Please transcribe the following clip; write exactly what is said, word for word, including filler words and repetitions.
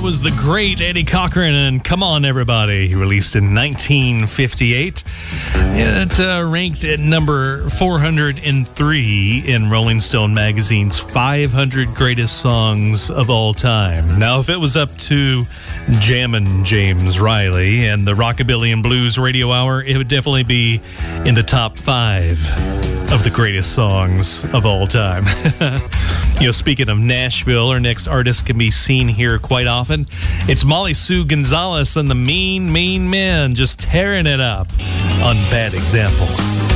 was the great Eddie Cochran and Come On Everybody, released in nineteen fifty-eight. It uh, ranked at number four hundred three in Rolling Stone magazine's five hundred greatest songs of all time. Now, if it was up to Jammin' James Riley and the Rockabilly and Blues Radio Hour, it would definitely be in the top five of the greatest songs of all time. You know, speaking of Nashville, our next artist can be seen here quite often. It's Molly Sue Gonzalez and the Mean, Mean Men, just tearing it up on Bad Example.